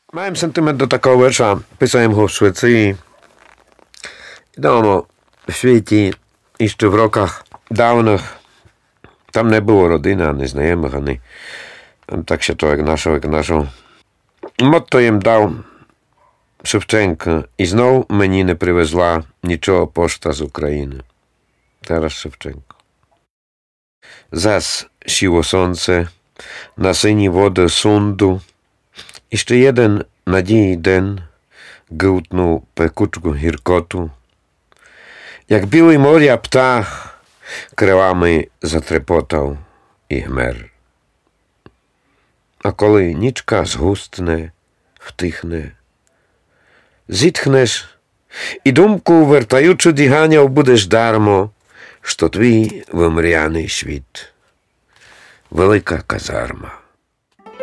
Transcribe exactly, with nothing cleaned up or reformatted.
Маємо сентимент до такого вірша, писаємо його в Швеції. Відомо, в світі і ще в роках давних там не було родини, а не знайомих, а не так ще то, як нашого, як нашого. Мотто їм дав Шевченко, і знов мені не привезла нічого пошта з України. Тарас Шевченко. Зас сіло сонце, на сині води сунду, і ще один надії день гилтнув пекучку гіркоту. Як білий моря птах крилами затрепотав і гмер. А коли нічка згустне, втихне, зітхнеш і думку вертаючи діганяв будеш дармо, що твій вимряний світ. Велика казарма.